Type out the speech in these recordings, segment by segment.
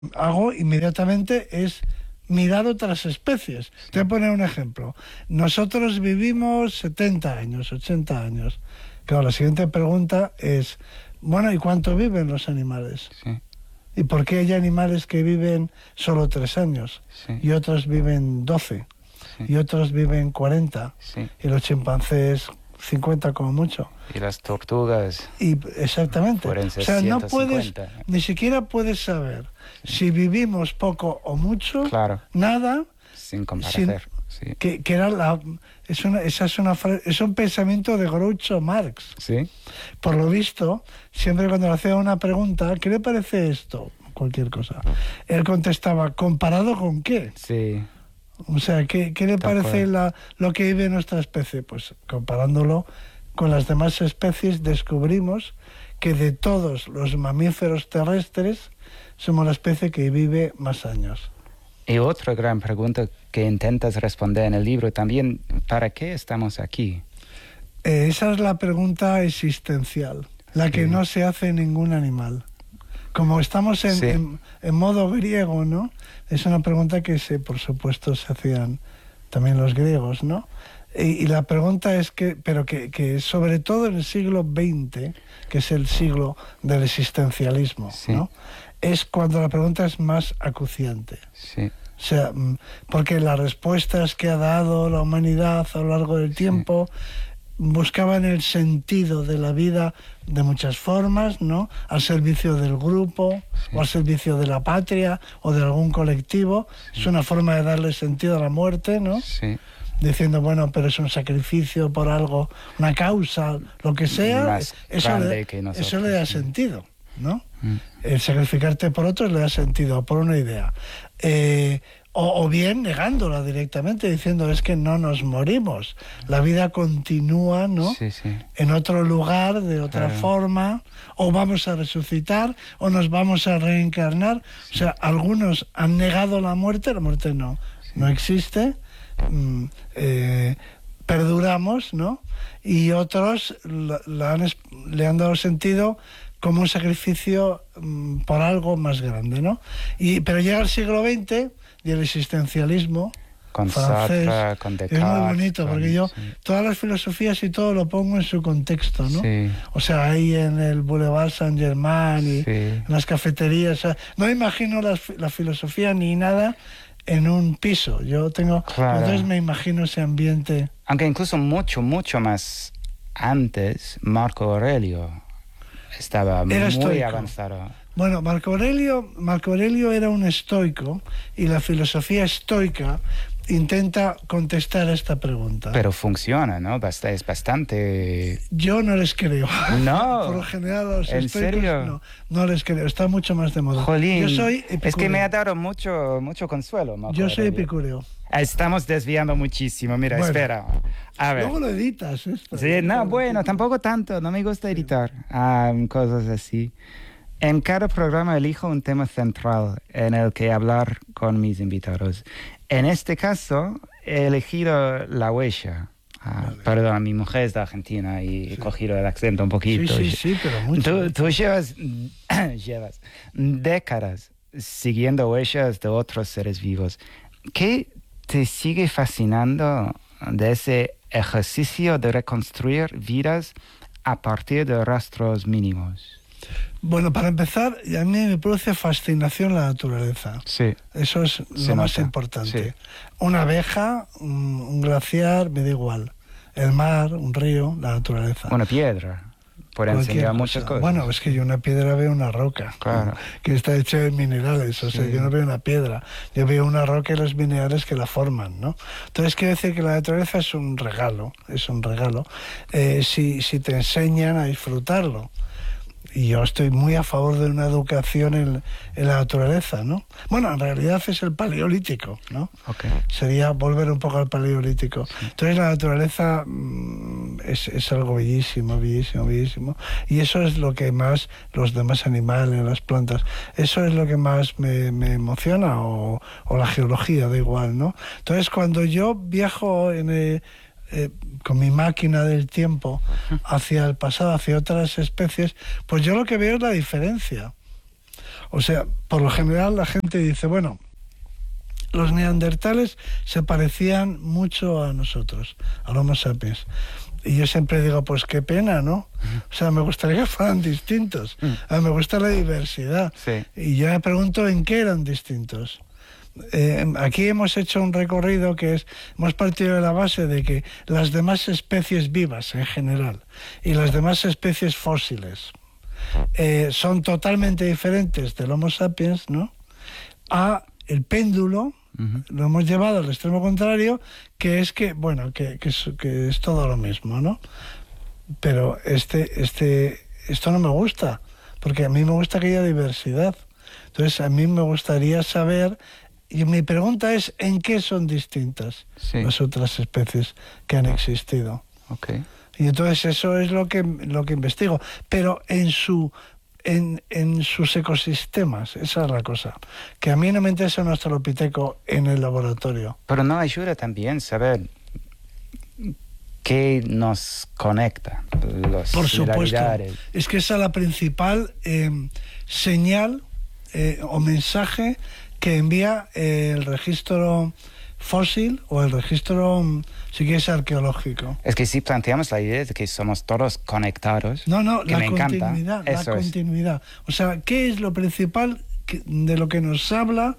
hago inmediatamente es mirar otras especies. Te voy a poner un ejemplo. Nosotros vivimos 70 años, 80 años. Claro, la siguiente pregunta es, bueno, ¿y cuánto viven los animales? Sí, ¿Y por qué hay animales que viven solo 3 años? sí, Y otros viven 12, sí, y otros viven 40, sí. y los chimpancés 50 como mucho. Y las tortugas Y exactamente. fueron O sea, no puedes, 150. ni siquiera puedes saber si vivimos poco o mucho, Claro, nada, sin comparecer. Sí. que era es un pensamiento de Groucho Marx. ¿Sí? Por lo visto, siempre cuando le hacía una pregunta, ¿qué le parece esto? Cualquier cosa. Él contestaba, ¿comparado con qué? Sí, O sea, ¿qué le parece lo que vive nuestra especie? Pues comparándolo con las demás especies, descubrimos que de todos los mamíferos terrestres somos la especie que vive más años. y otra gran pregunta que intentas responder en el libro también, ¿para qué estamos aquí? Esa es la pregunta existencial, la que no se hace ningún animal. Como estamos en modo griego, ¿no? Es una pregunta que por supuesto se hacían también los griegos, ¿no? Y la pregunta es que sobre todo en el siglo XX, que es el siglo del existencialismo, ¿no? Es cuando la pregunta es más acuciante. Sí. O sea, porque las respuestas que ha dado la humanidad a lo largo del tiempo buscaban el sentido de la vida de muchas formas, ¿no? Al servicio del grupo, o al servicio de la patria, o de algún colectivo. Es una forma de darle sentido a la muerte, ¿no? Sí. Diciendo, bueno, pero es un sacrificio por algo, una causa, lo que sea, Más grande que nosotros. eso le da sentido, ¿no? El sacrificarte por otros le da sentido, por una idea. O bien negándola directamente, diciendo, es que no nos morimos, la vida continúa, ¿no? Sí, sí. En otro lugar, de otra forma, o vamos a resucitar, o nos vamos a reencarnar. O sea, algunos han negado la muerte no existe. Perduramos, ¿no? Y otros le han dado sentido como un sacrificio por algo más grande, ¿no? Pero llega el siglo XX y el existencialismo Con francés Sartre, con Descartes, es muy bonito, porque yo todas las filosofías y todo lo pongo en su contexto, ¿no? Sí. O sea, ahí en el Boulevard Saint-Germain y en las cafeterías, o sea, no imagino la filosofía ni nada en un piso. Yo tengo, entonces me imagino ese ambiente. Aunque incluso mucho más antes, Marco Aurelio estaba muy estoico. avanzado. Bueno, Marco Aurelio era un estoico, y la filosofía estoica intenta contestar a esta pregunta. Pero funciona, ¿no? Es bastante... Yo no les creo. No. Por lo general a los ¿En estoicos serio? no les creo. Está mucho más de moda. Jolín, Yo soy epicúreo. es que me ha dado mucho consuelo, Marco Yo soy Aurelio. epicúreo. Estamos desviando muchísimo. Mira, Bueno, espera. A ver. Luego lo editas esto. Sí, no, bueno, tampoco tanto. No me gusta editar cosas así. En cada programa elijo un tema central en el que hablar con mis invitados. En este caso, he elegido la huella. Perdón, mi mujer es de Argentina y he cogido el acento un poquito. Sí, pero mucho. Tú llevas décadas siguiendo huellas de otros seres vivos. ¿Qué te sigue fascinando de ese ejercicio de reconstruir vidas a partir de rastros mínimos? Bueno, para empezar, a mí me produce fascinación la naturaleza. Sí. Eso es lo más importante. Sí. Una abeja, un glaciar, me da igual. El mar, un río, la naturaleza. Una piedra. Puede enseñar muchas cosas. Bueno, es que yo una piedra veo una roca, claro, que está hecha de minerales. O sea, yo no veo una piedra. Yo veo una roca y los minerales que la forman, ¿no? Entonces, quiero decir que la naturaleza es un regalo. Es un regalo. Si te enseñan a disfrutarlo. Y yo estoy muy a favor de una educación en la naturaleza, ¿no? Bueno, en realidad es el paleolítico, ¿no? Okay. Sería volver un poco al paleolítico. Sí. Entonces la naturaleza es algo bellísimo, bellísimo, bellísimo. Y eso es lo que más, los demás animales, las plantas, eso es lo que más me emociona, o la geología, da igual, ¿no? Entonces cuando yo viajo con mi máquina del tiempo hacia el pasado, hacia otras especies, pues yo lo que veo es la diferencia. O sea, por lo general la gente dice, bueno, los neandertales se parecían mucho a nosotros, al Homo sapiens. Y yo siempre digo, pues qué pena, ¿no? O sea, me gustaría que fueran distintos. A mí me gusta la diversidad. Sí. Y yo me pregunto en qué eran distintos. Aquí hemos hecho un recorrido hemos partido de la base de que las demás especies vivas en general y las demás especies fósiles son totalmente diferentes del Homo sapiens, ¿no? A el péndulo, lo hemos llevado al extremo contrario, que es que es todo lo mismo, ¿no? Pero esto no me gusta, porque a mí me gusta que haya diversidad. Entonces a mí me gustaría saber, y mi pregunta es, ¿en qué son distintas las otras especies que han existido? Okay. Y entonces eso es lo que investigo, pero en sus ecosistemas, esa es la cosa. Que a mí no me interesa un australopiteco en el laboratorio. Pero no ayuda también saber qué nos conecta, los Por similaridades. supuesto. Es que esa es la principal señal o mensaje que envía el registro fósil o el registro, si quieres, arqueológico. Es que si planteamos la idea de que somos todos conectados, No, que la me encanta, continuidad. O sea, ¿qué es lo principal de lo que nos habla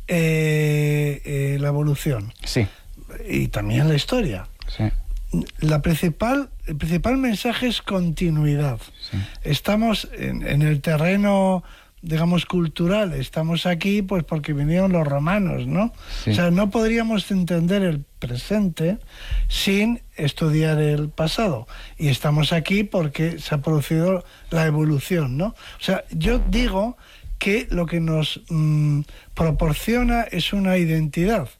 la evolución? Sí. Y también la historia. Sí. El principal mensaje es continuidad. Sí. Estamos en el terreno, digamos, cultural. Estamos aquí pues porque vinieron los romanos, ¿no? Sí. O sea, no podríamos entender el presente sin estudiar el pasado. Y estamos aquí porque se ha producido la evolución, ¿no? O sea, yo digo que lo que nos proporciona es una identidad.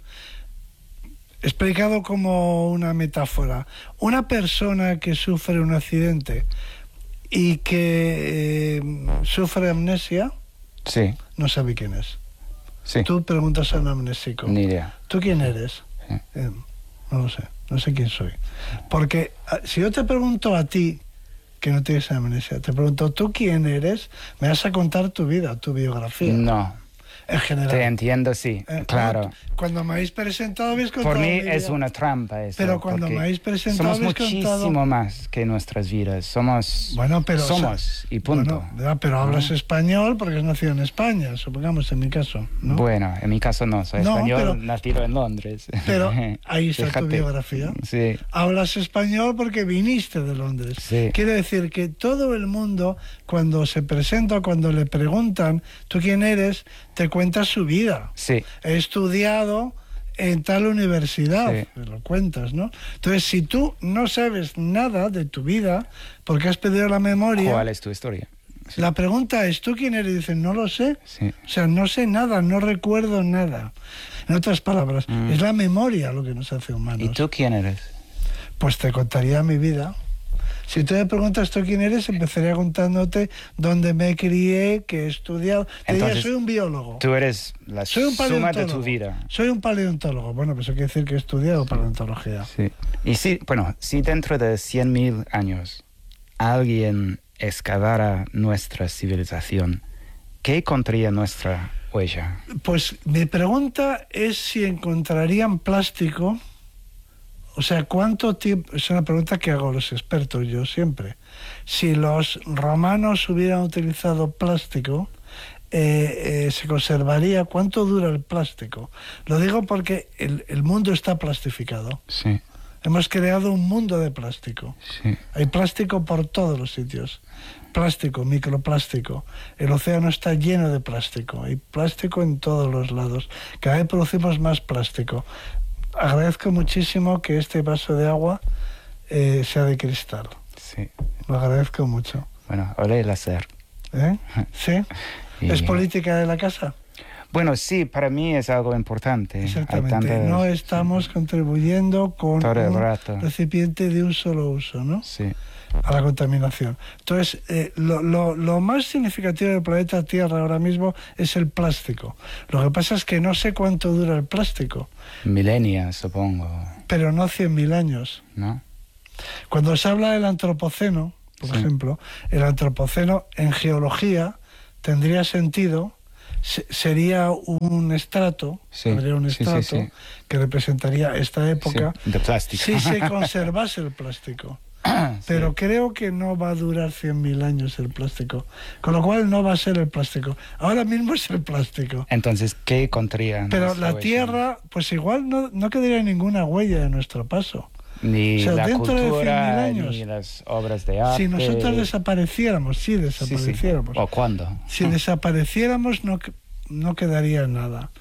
Explicado como una metáfora, una persona que sufre un accidente y que sufre amnesia, Sí. no sabe quién es. Sí. Tú preguntas a un amnésico, Ni idea. ¿tú quién eres? Sí. No lo sé, no sé quién soy. Porque si yo te pregunto a ti, que no tienes amnesia, te pregunto, ¿tú quién eres? Me vas a contar tu vida, tu biografía. No. En general. Te entiendo, sí, claro. Cuando me habéis presentado, habéis contado. Por mí es una trampa eso. Pero cuando me habéis presentado, somos muchísimo más que nuestras vidas. Somos, y punto. Bueno, pero hablas español porque has nacido en España, supongamos, en mi caso, ¿no? Bueno, en mi caso no, soy español, nacido en Londres. Pero ahí está tu biografía. Sí. Hablas español porque viniste de Londres. Sí. Quiere decir que todo el mundo, cuando se presenta, cuando le preguntan, ¿tú quién eres?, te cuenta su vida. Sí. He estudiado en tal universidad, Sí. lo cuentas, ¿no? Entonces, si tú no sabes nada de tu vida, porque has perdido la memoria... ¿Cuál es tu historia? Sí. La pregunta es, ¿tú quién eres? Y dicen, no lo sé. Sí. O sea, no sé nada, no recuerdo nada. En otras palabras, es la memoria lo que nos hace humanos. ¿Y tú quién eres? Pues te contaría mi vida. Si tú me preguntas tú quién eres, empezaría contándote dónde me crié, qué he estudiado. Te diría, soy un biólogo. Tú eres la suma de tu vida. Soy un paleontólogo. Bueno, pues eso quiere decir que he estudiado paleontología. Sí. Y si dentro de 100.000 años alguien excavara nuestra civilización, ¿qué encontraría nuestra huella? Pues mi pregunta es si encontrarían plástico. O sea, ¿cuánto tiempo? Es una pregunta que hago a los expertos yo siempre. Si los romanos hubieran utilizado plástico, se conservaría. ¿Cuánto dura el plástico? Lo digo porque el mundo está plastificado. Sí. Hemos creado un mundo de plástico. Sí. Hay plástico por todos los sitios. Plástico, microplástico. El océano está lleno de plástico. Hay plástico en todos los lados. Cada vez producimos más plástico. Agradezco muchísimo que este vaso de agua sea de cristal. Sí. Lo agradezco mucho. Bueno, olé el hacer. ¿Sí? ¿Es política de la casa? Bueno, sí, para mí es algo importante. Exactamente. No estamos contribuyendo con un recipiente de un solo uso, ¿no? Sí. A la contaminación. Entonces, lo más significativo del planeta Tierra ahora mismo es el plástico. Lo que pasa es que no sé cuánto dura el plástico. Milenios, supongo. Pero no 100.000 años. ¿No? Cuando se habla del antropoceno, por ejemplo, el antropoceno en geología tendría sentido sería un estrato, habría un estrato que representaría esta época, de plástico. si se conservase el plástico. Pero creo que no va a durar 100.000 años el plástico, con lo cual no va a ser el plástico. Ahora mismo es el plástico. Entonces, ¿qué contaría? Pero la Tierra, pues igual no quedaría ninguna huella de nuestro paso. Ni la dentro cultura, de 100.000 años, ni las obras de arte. si nosotros desapareciéramos, ¿O cuándo? Si desapareciéramos no quedaría nada.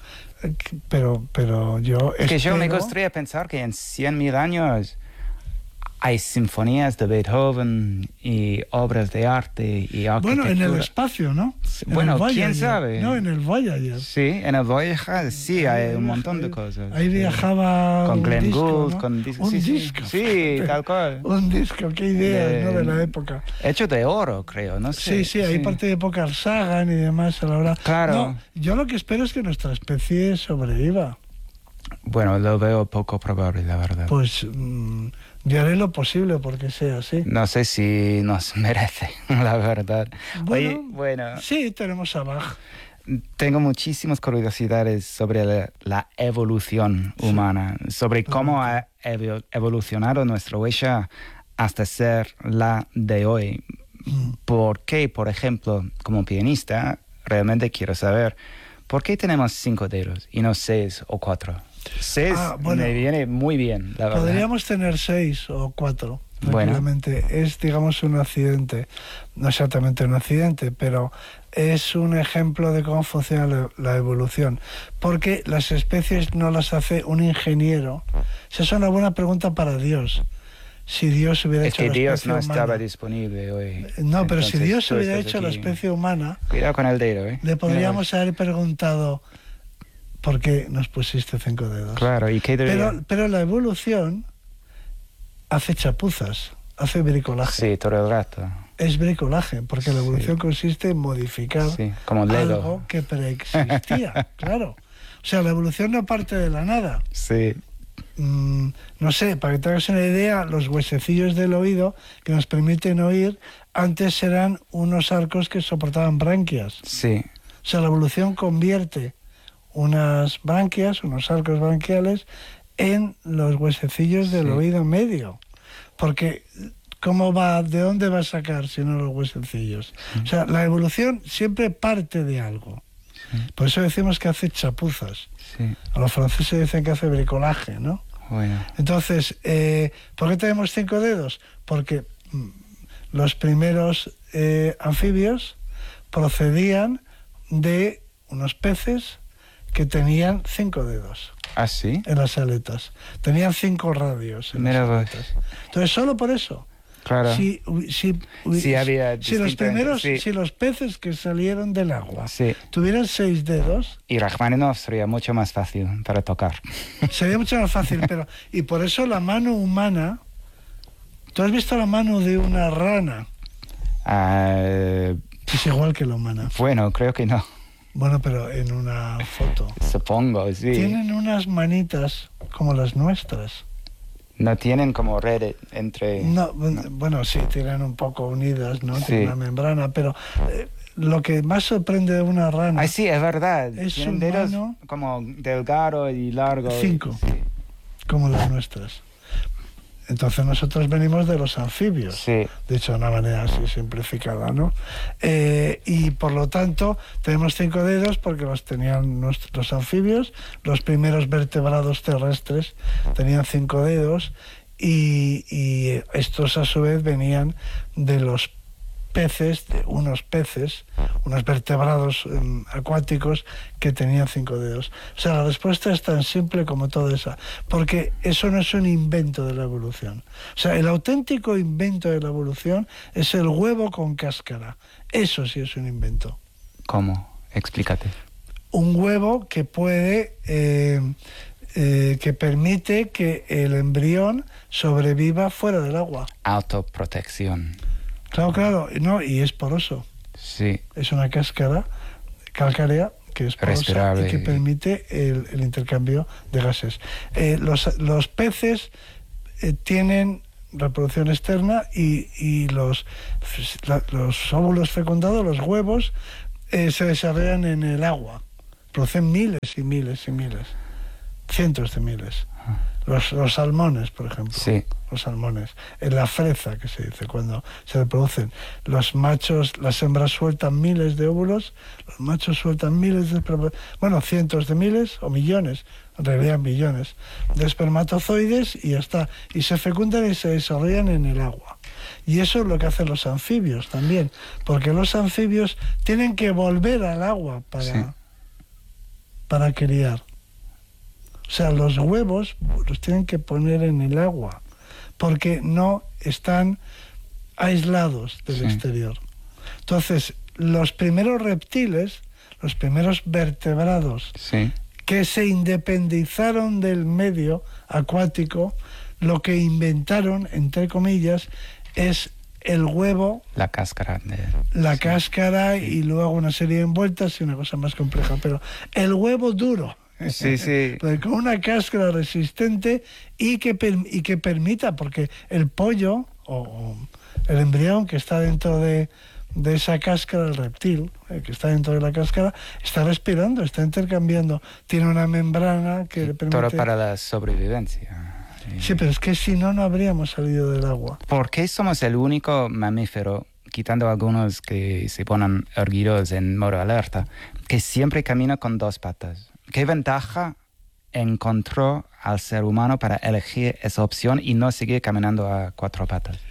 Pero yo Es que espero... yo me gustaría pensar que en 100.000 años hay sinfonías de Beethoven y obras de arte y arquitectura. Bueno, en el espacio, ¿no? Bueno, quién sabe. No, en el Voyager. Sí, en el Voyager sí hay un montón de cosas. Ahí viajaba con un Glenn disco, Gould, ¿no? con disco. Un Sí, disco. Sí, tal cual. Un disco, qué idea, ¿no? De la época. Hecho de oro, creo, no sé. Sí, hay parte de época Sagan y demás a la hora. Claro. No, yo lo que espero es que nuestra especie sobreviva. Bueno, lo veo poco probable, la verdad. Pues yo haré lo posible porque sea así. No sé si nos merece, la verdad. Bueno, sí, tenemos a Bach. Tengo muchísimas curiosidades sobre la evolución humana, sobre cómo ha evolucionado nuestra huella hasta ser la de hoy. ¿Por qué, por ejemplo, como pianista, realmente quiero saber, ¿por qué tenemos 5 dedos y no 6 o 4? 6 me viene muy bien, la verdad. Podríamos tener 6 o 4, tranquilamente. Bueno. Es, digamos, un accidente. No exactamente un accidente, pero es un ejemplo de cómo funciona la evolución. Porque las especies no las hace un ingeniero. Esa es una buena pregunta para Dios. Si Dios hubiera hecho la especie humana... Es que Dios no estaba disponible hoy. No, pero si Dios hubiera hecho la especie humana... Cuidado con el dedo, Le podríamos haber preguntado... ¿Por qué nos pusiste 5 dedos? Claro, ¿y qué debería? Pero la evolución hace chapuzas, hace bricolaje. Sí, todo el rato. Es bricolaje, porque la evolución consiste en modificar como algo que preexistía, claro. O sea, la evolución no parte de la nada. Sí. No sé, para que te hagas una idea, los huesecillos del oído que nos permiten oír, antes eran unos arcos que soportaban branquias. Sí. O sea, la evolución convierte unas branquias, unos arcos branquiales, en los huesecillos del oído medio. Porque, ¿de dónde va a sacar si no los huesecillos? O sea, la evolución siempre parte de algo. Por eso decimos que hace chapuzas. A los franceses dicen que hace bricolaje, ¿no? Bueno. Entonces, ¿por qué tenemos 5 dedos? Porque los primeros anfibios procedían de unos peces que tenían 5 dedos. ¿Ah, sí? En las aletas. Tenían 5 radios en las aletas. Entonces, solo por eso. Claro. Si los peces que salieron del agua tuvieran 6 dedos... Y Rachmaninoff sería mucho más fácil para tocar. Sería mucho más fácil, pero... Y por eso la mano humana... ¿Tú has visto la mano de una rana? Es igual que la humana. Bueno, creo que no. Bueno, pero en una foto. Supongo, sí. Tienen unas manitas como las nuestras. No tienen como red entre... No, bueno, sí, tienen un poco unidas, ¿no? Sí. Tienen una membrana, pero lo que más sorprende de una rana... Sí, es verdad. Es tienen su dedos mano... como delgado y largo. 5, como las nuestras. Entonces nosotros venimos de los anfibios, sí. De hecho de una manera así simplificada, ¿no? Y por lo tanto tenemos 5 dedos porque los tenían los anfibios, los primeros vertebrados terrestres tenían 5 dedos y estos a su vez venían de los peces, unos vertebrados acuáticos que tenían 5 dedos. O sea, la respuesta es tan simple como toda esa, porque eso no es un invento de la evolución. O sea, el auténtico invento de la evolución es el huevo con cáscara. Eso sí es un invento. ¿Cómo? Explícate. Un huevo que puede... que permite que el embrión sobreviva fuera del agua. Autoprotección. Claro, no, y es poroso. Sí. Es una cáscara calcárea que es porosa respirable y que permite el intercambio de gases. Los peces tienen reproducción externa y los óvulos fecundados, los huevos, se desarrollan en el agua. Producen miles y miles y miles. Cientos de miles. Los salmones, por ejemplo. Sí. Los salmones. En la freza, que se dice, cuando se reproducen. Los machos, las hembras sueltan miles de óvulos, los machos sueltan cientos de miles o millones, en realidad millones, de espermatozoides y ya está. Y se fecundan y se desarrollan en el agua. Y eso es lo que hacen los anfibios también, porque los anfibios tienen que volver al agua para criar. O sea, los huevos los tienen que poner en el agua, porque no están aislados del exterior. Entonces, los primeros reptiles, los primeros vertebrados que se independizaron del medio acuático, lo que inventaron, entre comillas, es el huevo, la cáscara. Cáscara y luego una serie de envueltas y una cosa más compleja, pero el huevo duro. Sí. Con una cáscara resistente y que permita, porque el pollo o el embrión que está dentro de esa cáscara, el reptil que está dentro de la cáscara, está respirando, está intercambiando, tiene una membrana que le permite... Todo para la sobrevivencia. Sí, pero es que si no, no habríamos salido del agua. ¿Por qué somos el único mamífero, quitando algunos que se ponen erguidos en modo alerta, que siempre camina con 2 patas? ¿Qué ventaja encontró al ser humano para elegir esa opción y no seguir caminando a 4 patas?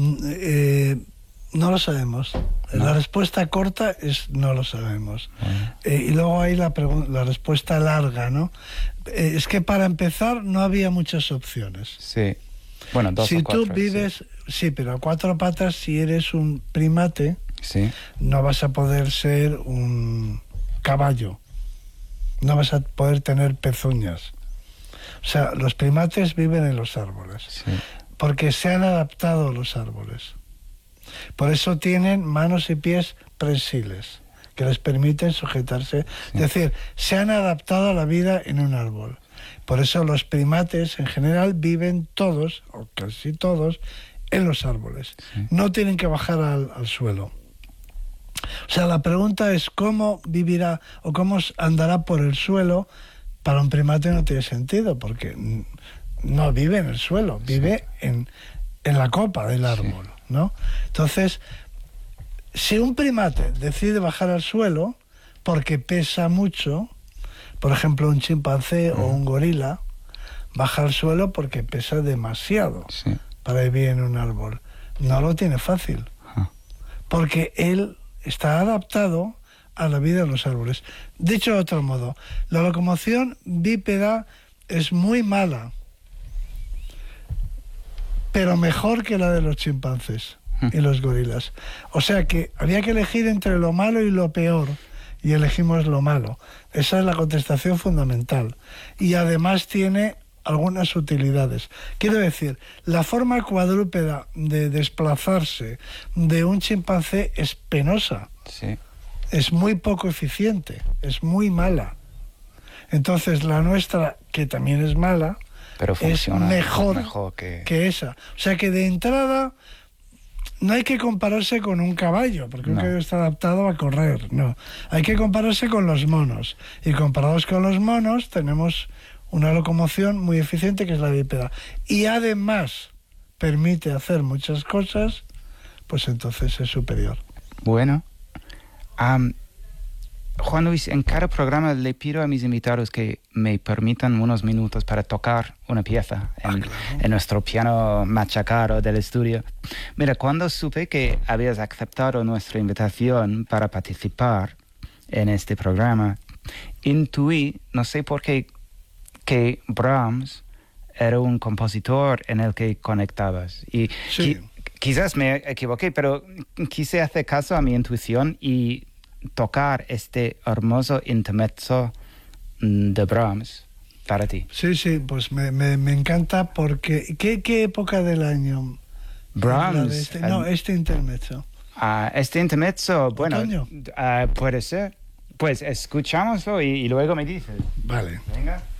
No lo sabemos. ¿No? La respuesta corta es no lo sabemos. Y luego hay la respuesta larga, ¿no? Es que para empezar no había muchas opciones. Sí. Bueno, 2 si o 4. Si tú vives, sí, pero a 4 patas, si eres un primate, no vas a poder ser un caballo. No vas a poder tener pezuñas. O sea, los primates viven en los árboles, porque se han adaptado a los árboles. Por eso tienen manos y pies prensiles, que les permiten sujetarse. Es decir, se han adaptado a la vida en un árbol. Por eso los primates en general viven todos, o casi todos, en los árboles. No tienen que bajar al suelo. O sea, la pregunta es cómo vivirá o cómo andará por el suelo. Para un primate no tiene sentido, porque no vive en el suelo, vive en la copa del árbol, ¿no? Entonces, si un primate decide bajar al suelo porque pesa mucho, por ejemplo, un chimpancé o un gorila, baja al suelo porque pesa demasiado para vivir en un árbol. No lo tiene fácil, porque él está adaptado a la vida en los árboles. Dicho de otro modo, la locomoción bípeda es muy mala, pero mejor que la de los chimpancés y los gorilas. O sea que había que elegir entre lo malo y lo peor, y elegimos lo malo. Esa es la contestación fundamental. Y además tiene algunas utilidades. Quiero decir, la forma cuadrúpeda de desplazarse de un chimpancé es penosa. Es muy poco eficiente, es muy mala. Entonces la nuestra, que también es mala, pero es mejor que esa. O sea que de entrada no hay que compararse con un caballo, porque un caballo está adaptado a correr, no. Hay que compararse con los monos. Y comparados con los monos tenemos una locomoción muy eficiente, que es la bípeda. Y además permite hacer muchas cosas, pues entonces es superior. Bueno. Juan Luis, en cada programa le pido a mis invitados que me permitan unos minutos para tocar una pieza en nuestro piano machacado del estudio. Mira, cuando supe que habías aceptado nuestra invitación para participar en este programa, intuí, no sé por qué, que Brahms era un compositor en el que conectabas. Y quizás me equivoqué, pero quise hacer caso a mi intuición y tocar este hermoso intermezzo de Brahms para ti. Sí, pues me encanta porque... ¿Qué época del año? Brahms. Este intermezzo. Este intermezzo, bueno, ¿Otoño? puede ser. Pues escuchámoslo y luego me dices. Vale. Venga.